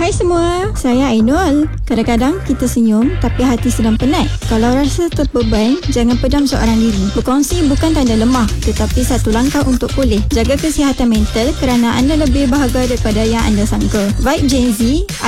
Hai semua, saya Ainul. Kadang-kadang kita senyum tapi hati sedang penat. Kalau rasa terbeban, jangan pedam seorang diri. Berkongsi bukan tanda lemah, tetapi satu langkah untuk pulih. Jaga kesihatan mental kerana anda lebih berharga daripada yang anda sangka. Vibe Gen Z